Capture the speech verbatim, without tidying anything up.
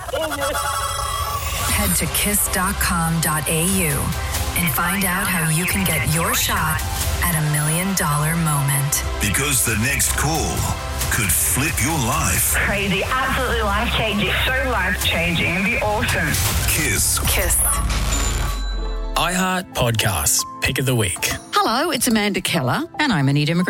Head to kiss dot com dot a u and find out how you can get your shot at a million dollar moment. Because the next call could flip your life. Crazy, absolutely life-changing. So life-changing. It'd be awesome. Kiss. Kiss. iHeart Podcasts, Pick of the Week. Hello, it's Amanda Keller. And I'm Anita McGrath.